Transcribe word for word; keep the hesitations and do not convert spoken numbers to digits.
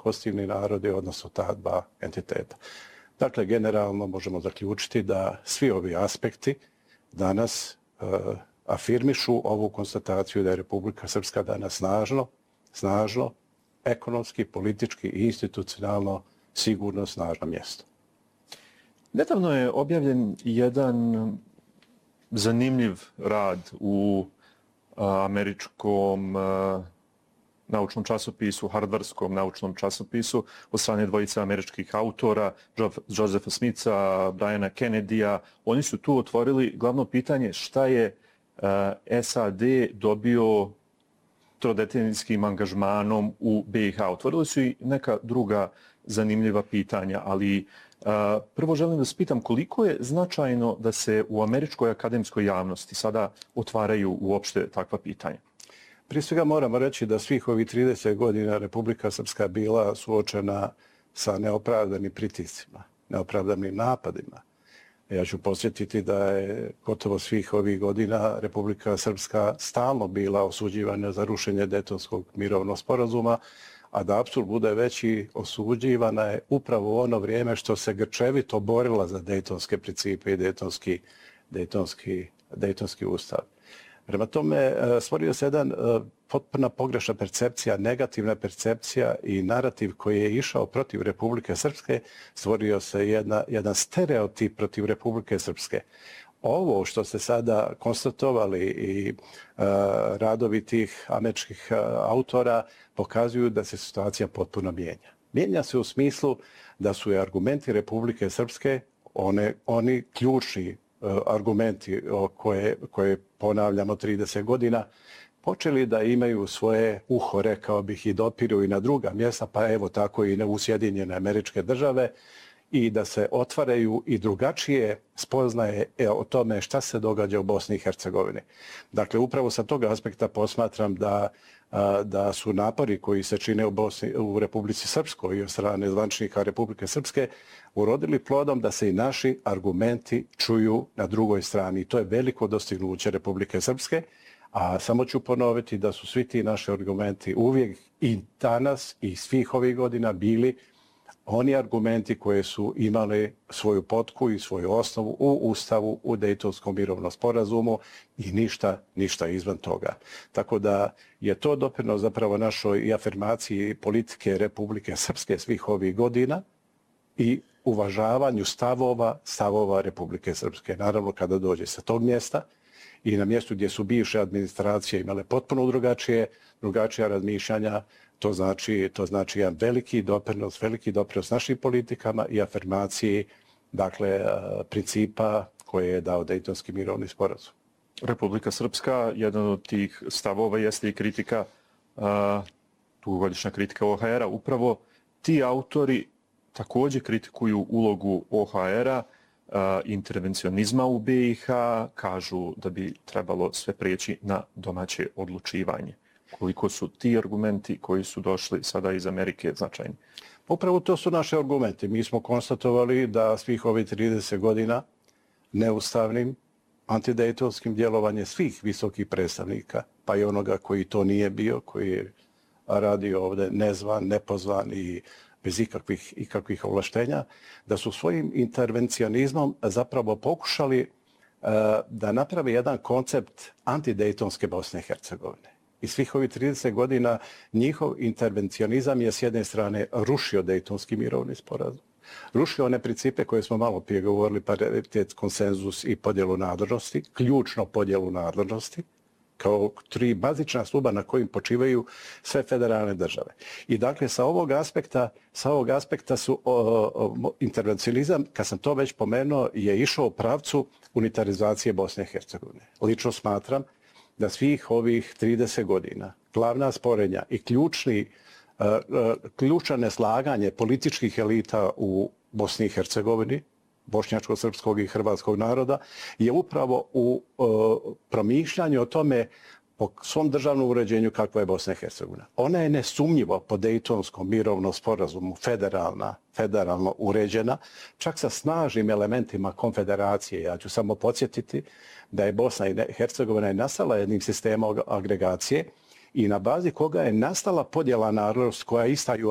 konstitutivni narodi, odnosno ta dva entiteta. Dakle, generalno možemo zaključiti da svi ovi aspekti danas uh, afirmišu ovu konstataciju da je Republika Srpska danas snažno, snažno, ekonomski, politički i institucionalno sigurno snažno mjesto. Nedavno je objavljen jedan zanimljiv rad u a, američkom a, naučnom časopisu, harvardskom naučnom časopisu od strane dvojice američkih autora, Josepha Smitha, Briana Kennedya. Oni su tu otvorili glavno pitanje šta je a, S A D dobio trodecenijskim angažmanom u B i H. Otvorili su i neka druga zanimljiva pitanja, ali uh, prvo želim da se pitam koliko je značajno da se u američkoj akademskoj javnosti sada otvaraju uopšte takva pitanja? Prije svega moramo reći da svih ovih trideset godina Republika Srpska bila suočena sa neopravdanim pritiscima, neopravdanim napadima. Ja ću posjetiti da je gotovo svih ovih godina Republika Srpska stalno bila osuđivana za rušenje Dejtonskog mirovnog sporazuma, a da apsurd bude veći, osuđivana je upravo u ono vrijeme što se grčevito borila za dejtonske principe i dejtonski, dejtonski, dejtonski ustav. Prema tome, stvorio se jedan potpuno pogrešna percepcija, negativna percepcija i narativ koji je išao protiv Republike Srpske, stvorio se jedna, jedan stereotip protiv Republike Srpske. Ovo što ste sada konstatovali i uh, radovi tih američkih uh, autora pokazuju da se situacija potpuno mijenja. Mijenja se u smislu da su i argumenti Republike Srpske, one, oni ključni uh, argumenti o koje, koje ponavljamo trideset godina, počeli da imaju svoje uho, rekao bih, i dopiru i na druga mjesta, pa evo tako i u Sjedinjene Američke Države, i da se otvaraju i drugačije spoznaje o tome šta se događa u Bosni i Hercegovini. Dakle, upravo sa tog aspekta posmatram da, da su napori koji se čine u, Bosni, u Republici Srpskoj i od strane zvaničnika Republike Srpske urodili plodom da se i naši argumenti čuju na drugoj strani. To je veliko dostignuće Republike Srpske, a samo ću ponoviti da su svi ti naši argumenti uvijek i danas i svih ovih godina bili oni argumenti koje su imali svoju potku i svoju osnovu u Ustavu, u Dejtonskom mirovnom sporazumu i ništa, ništa izvan toga. Tako da je to doprinos zapravo našoj i afirmaciji politike Republike Srpske svih ovih godina i uvažavanju stavova, stavova Republike Srpske. Naravno, kada dođe sa tog mjesta i na mjestu gdje su bivše administracije imale potpuno drugačije, drugačija razmišljanja, To znači, to znači jedan veliki doprinos, veliki doprinos našim politikama i afirmaciji, dakle, principa koje je dao Dejtonski mirovni sporazum. Republika Srpska, jedan od tih stavova jeste i kritika, uh, dugogodišnja kritika O H R-a. Upravo ti autori također kritikuju ulogu O H R-a, uh, intervencionizma u B i H, kažu da bi trebalo sve prijeći na domaće odlučivanje. Koliko su ti argumenti koji su došli sada iz Amerike značajni? Upravo to su naši argumenti. Mi smo konstatovali da svih ovih trideset godina neustavnim antidejtonskim djelovanje svih visokih predstavnika, pa i onoga koji to nije bio, koji je radio ovdje nezvan, nepozvan i bez ikakvih, ikakvih ovlaštenja, da su svojim intervencionizmom zapravo pokušali uh, da napravi jedan koncept antidejtonske Bosne i Hercegovine. I svih ovih trideset godina njihov intervencionizam je s jedne strane rušio Dejtonski mirovni sporazum. Rušio one principe koje smo malo prije govorili, paritet, konsenzus i podjelu nadležnosti, ključno podjelu nadležnosti, kao tri bazična stuba na kojim počivaju sve federalne države. I dakle, sa ovog aspekta, sa ovog aspekta su o, o, intervencionizam, kad sam to već pomenuo, je išao u pravcu unitarizacije Bosne i Hercegovine. Lično smatram da svih ovih trideset godina glavna sporenja i ključni, uh, uh, ključno neslaganje političkih elita u Bosni i Hercegovini, bošnjačko-srpskog i hrvatskog naroda, je upravo u uh, promišljanju o tome po svom državnom uređenju kakva je Bosna i Hercegovina. Ona je nesumnjivo po Dejtonskom mirovnom sporazumu federalna, federalno uređena, čak sa snažnim elementima konfederacije. Ja ću samo podsjetiti da je Bosna i Hercegovina nastala jednim sistemom agregacije i na bazi koga je nastala podjela narodnosti koja ista